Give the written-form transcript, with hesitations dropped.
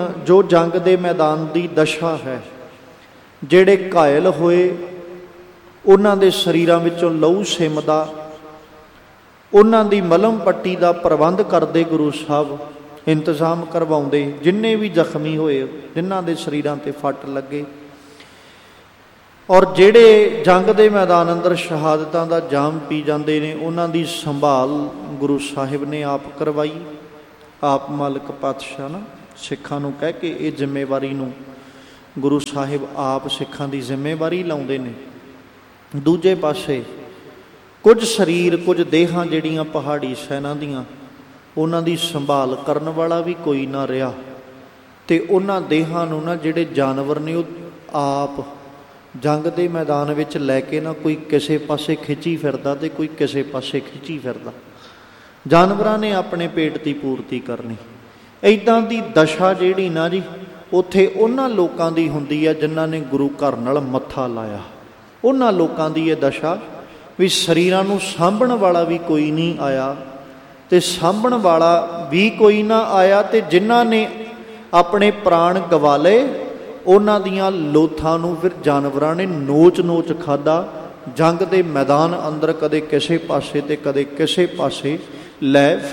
ਜੋ ਜੰਗ ਦੇ ਮੈਦਾਨ ਦੀ ਦਸ਼ਾ ਹੈ, ਜਿਹੜੇ ਘਾਇਲ ਹੋਏ ਉਹਨਾਂ ਦੇ ਸਰੀਰਾਂ ਵਿੱਚੋਂ ਲਹੂ ਸਿਮਦਾ, ਉਹਨਾਂ ਦੀ ਮਲਮ ਪੱਟੀ ਦਾ ਪ੍ਰਬੰਧ ਕਰਦੇ ਗੁਰੂ ਸਾਹਿਬ, ਇੰਤਜ਼ਾਮ ਕਰਵਾਉਂਦੇ। ਜਿੰਨੇ ਵੀ ਜ਼ਖਮੀ ਹੋਏ, ਜਿਨ੍ਹਾਂ ਦੇ ਸਰੀਰਾਂ 'ਤੇ ਫੱਟ ਲੱਗੇ, ਔਰ ਜਿਹੜੇ ਜੰਗ ਦੇ ਮੈਦਾਨ ਅੰਦਰ ਸ਼ਹਾਦਤਾਂ ਦਾ ਜਾਮ ਪੀ ਜਾਂਦੇ ਨੇ, ਉਹਨਾਂ ਦੀ ਸੰਭਾਲ ਗੁਰੂ ਸਾਹਿਬ ਨੇ ਆਪ ਕਰਵਾਈ। ਆਪ ਮਾਲਕ ਪਾਤਸ਼ਾਹ ਨਾ ਸਿੱਖਾਂ ਨੂੰ ਕਹਿ ਕੇ ਇਹ ਜ਼ਿੰਮੇਵਾਰੀ ਨੂੰ ਗੁਰੂ ਸਾਹਿਬ ਆਪ ਸਿੱਖਾਂ ਦੀ ਜ਼ਿੰਮੇਵਾਰੀ ਲਾਉਂਦੇ ਨੇ। ਦੂਜੇ ਪਾਸੇ ਕੁਝ ਸਰੀਰ, ਕੁਝ ਦੇਹਾਂ ਜਿਹੜੀਆਂ ਪਹਾੜੀ ਸੈਨਾ ਦੀਆਂ, ਉਹਨਾਂ ਦੀ ਸੰਭਾਲ ਕਰਨ ਵਾਲਾ ਵੀ ਕੋਈ ਨਾ ਰਿਹਾ, ਅਤੇ ਉਹਨਾਂ ਦੇਹਾਂ ਨੂੰ ਨਾ ਜਿਹੜੇ ਜਾਨਵਰ ਨੇ ਉਹ ਆਪ ਜੰਗ ਦੇ ਮੈਦਾਨ ਵਿੱਚ ਲੈ ਕੇ ਨਾ ਕੋਈ ਕਿਸੇ ਪਾਸੇ ਖਿੱਚੀ ਫਿਰਦਾ ਅਤੇ ਕੋਈ ਕਿਸੇ ਪਾਸੇ ਖਿੱਚੀ ਫਿਰਦਾ। ਜਾਨਵਰਾਂ ਨੇ ਆਪਣੇ ਪੇਟ ਦੀ ਪੂਰਤੀ ਕਰਨੀ। ਇੱਦਾਂ ਦੀ ਦਸ਼ਾ ਜਿਹੜੀ ਨਾ ਜੀ ਉੱਥੇ ਉਹਨਾਂ ਲੋਕਾਂ ਦੀ ਹੁੰਦੀ ਹੈ ਜਿਨ੍ਹਾਂ ਨੇ ਗੁਰੂ ਘਰ ਨਾਲ ਮੱਥਾ ਲਾਇਆ। ਉਹਨਾਂ ਲੋਕਾਂ ਦੀ ਇਹ ਦਸ਼ਾ ਵੀ ਸਰੀਰਾਂ ਨੂੰ ਸਾਂਭਣ ਵਾਲਾ ਵੀ ਕੋਈ ਨਹੀਂ ਆਇਆ, ਅਤੇ ਸਾਂਭਣ ਵਾਲਾ ਵੀ ਕੋਈ ਨਾ ਆਇਆ, ਅਤੇ ਜਿਨ੍ਹਾਂ ਨੇ ਆਪਣੇ ਪ੍ਰਾਣ ਗਵਾ ਲਏ ਉਹਨਾਂ ਦੀਆਂ ਲੋਥਾਂ ਨੂੰ ਫਿਰ ਜਾਨਵਰਾਂ ਨੇ ਨੋਚ ਖਾਧਾ। ਜੰਗ ਦੇ ਮੈਦਾਨ ਅੰਦਰ ਕਦੇ ਕਿਸੇ ਪਾਸੇ ਅਤੇ ਕਦੇ ਕਿਸੇ ਪਾਸੇ ਲੈ